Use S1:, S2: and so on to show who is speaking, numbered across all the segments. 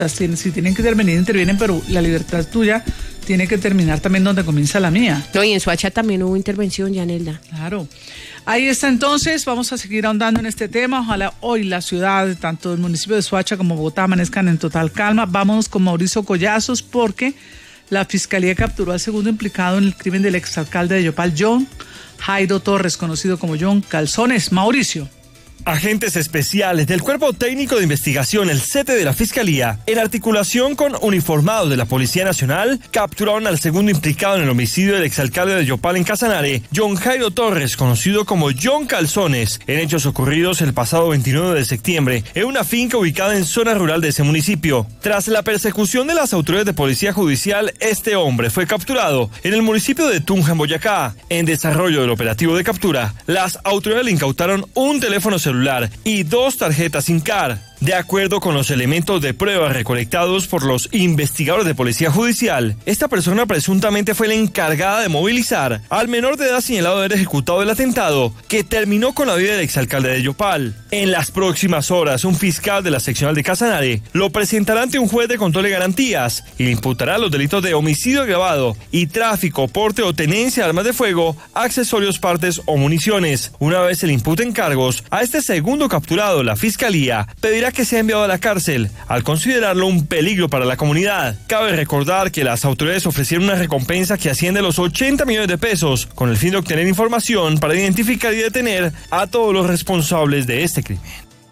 S1: Si tienen que intervenir, intervienen, pero la libertad tuya tiene que terminar también donde comienza la mía.
S2: No, y en Soacha también hubo intervención, Yanelda.
S1: Claro. Ahí está entonces, vamos a seguir ahondando en este tema. Ojalá hoy la ciudad, tanto el municipio de Soacha como Bogotá, amanezcan en total calma. Vámonos con Mauricio Collazos porque la Fiscalía capturó al segundo implicado en el crimen del exalcalde de Yopal, John Jairo Torres, conocido como John Calzones. Mauricio.
S3: Agentes especiales del Cuerpo Técnico de Investigación, el CETE de la Fiscalía, en articulación con uniformados de la Policía Nacional, capturaron al segundo implicado en el homicidio del exalcalde de Yopal en Casanare, John Jairo Torres, conocido como John Calzones, en hechos ocurridos el pasado 29 de septiembre, en una finca ubicada en zona rural de ese municipio. Tras la persecución de las autoridades de Policía Judicial, este hombre fue capturado en el municipio de Tunja, en Boyacá. En desarrollo del operativo de captura, las autoridades le incautaron un teléfono celular y 2 tarjetas SIM-Card. De acuerdo con los elementos de prueba recolectados por los investigadores de Policía Judicial, esta persona presuntamente fue la encargada de movilizar al menor de edad señalado de haber ejecutado el atentado que terminó con la vida del exalcalde de Yopal. En las próximas horas, un fiscal de la seccional de Casanare lo presentará ante un juez de control de garantías y le imputará los delitos de homicidio agravado y tráfico, porte o tenencia de armas de fuego, accesorios, partes o municiones. Una vez se le imputen cargos, a este segundo capturado, la Fiscalía pedirá que sea enviado a la cárcel, al considerarlo un peligro para la comunidad. Cabe recordar que las autoridades ofrecieron una recompensa que asciende a los 80 millones de pesos, con el fin de obtener información para identificar y detener a todos los responsables de este crimen.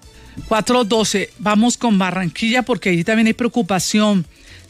S1: 4:12, vamos con Barranquilla porque allí también hay preocupación.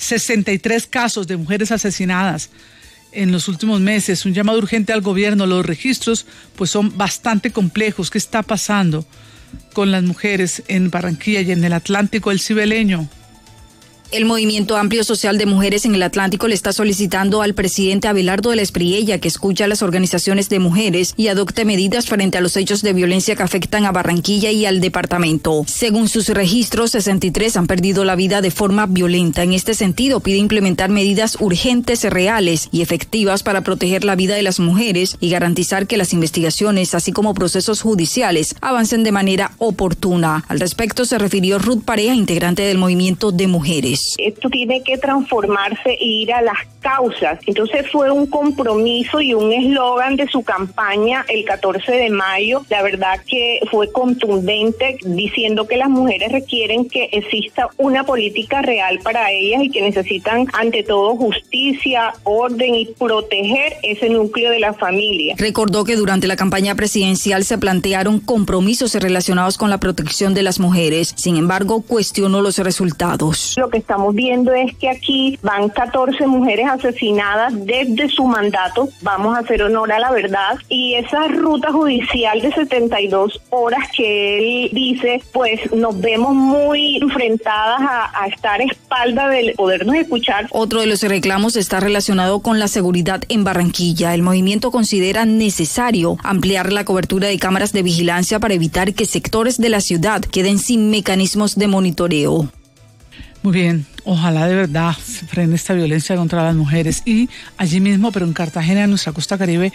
S1: 63 casos de mujeres asesinadas en los últimos meses, un llamado urgente al gobierno. Los registros pues son bastante complejos. ¿Qué está pasando con las mujeres en Barranquilla y en el Atlántico el Cibeleño?
S4: El Movimiento Amplio Social de Mujeres en el Atlántico le está solicitando al presidente Abelardo de la Espriella que escuche a las organizaciones de mujeres y adopte medidas frente a los hechos de violencia que afectan a Barranquilla y al departamento. Según sus registros, 63 han perdido la vida de forma violenta. En este sentido, pide implementar medidas urgentes, reales y efectivas para proteger la vida de las mujeres y garantizar que las investigaciones, así como procesos judiciales, avancen de manera oportuna. Al respecto se refirió Ruth Pareja, integrante del Movimiento de Mujeres.
S5: Esto tiene que transformarse e ir a las causas. Entonces fue un compromiso y un eslogan de su campaña el 14 de mayo. La verdad que fue contundente, diciendo que las mujeres requieren que exista una política real para ellas y que necesitan ante todo justicia, orden y proteger ese núcleo de la familia.
S4: Recordó que durante la campaña presidencial se plantearon compromisos relacionados con la protección de las mujeres. Sin embargo, cuestionó los resultados.
S5: Lo que estamos viendo es que aquí van 14 mujeres asesinadas desde su mandato, vamos a hacer honor a la verdad, y esa ruta judicial de 72 horas que él dice, pues nos vemos muy enfrentadas a estar a espalda del podernos escuchar.
S4: Otro de los reclamos está relacionado con la seguridad en Barranquilla. El movimiento considera necesario ampliar la cobertura de cámaras de vigilancia para evitar que sectores de la ciudad queden sin mecanismos de monitoreo.
S1: Muy bien, ojalá de verdad se frene esta violencia contra las mujeres. Y allí mismo, pero en Cartagena, en nuestra costa caribe,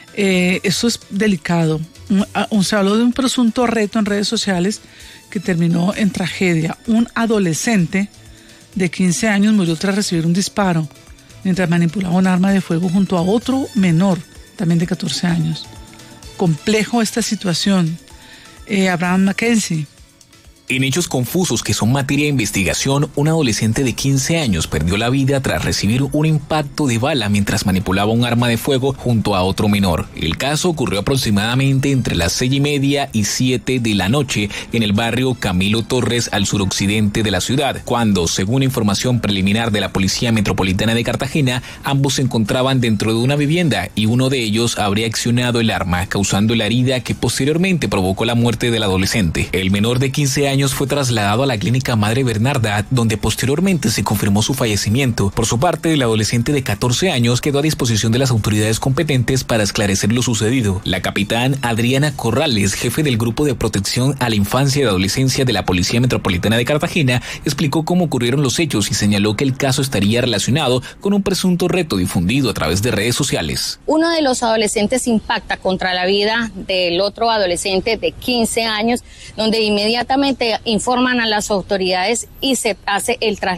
S1: eso es delicado. Se habló de un presunto reto en redes sociales que terminó en tragedia. Un adolescente de 15 años murió tras recibir un disparo mientras manipulaba un arma de fuego junto a otro menor, también de 14 años. Complejo esta situación. Abraham Mackenzie.
S6: En hechos confusos que son materia de investigación, un adolescente de 15 años perdió la vida tras recibir un impacto de bala mientras manipulaba un arma de fuego junto a otro menor. El caso ocurrió aproximadamente entre las 6:30 y 7 de la noche en el barrio Camilo Torres, al suroccidente de la ciudad, cuando, según información preliminar de la Policía Metropolitana de Cartagena, ambos se encontraban dentro de una vivienda y uno de ellos habría accionado el arma, causando la herida que posteriormente provocó la muerte del adolescente. El menor de 15 años fue trasladado a la clínica Madre Bernarda, donde posteriormente se confirmó su fallecimiento. Por su parte, el adolescente de 14 años quedó a disposición de las autoridades competentes para esclarecer lo sucedido. La capitán Adriana Corrales, jefe del Grupo de Protección a la Infancia y Adolescencia de la Policía Metropolitana de Cartagena, explicó cómo ocurrieron los hechos y señaló que el caso estaría relacionado con un presunto reto difundido a través de redes sociales.
S7: Uno de los adolescentes impacta contra la vida del otro adolescente de 15 años, donde inmediatamente se informan a las autoridades y se hace el traslado.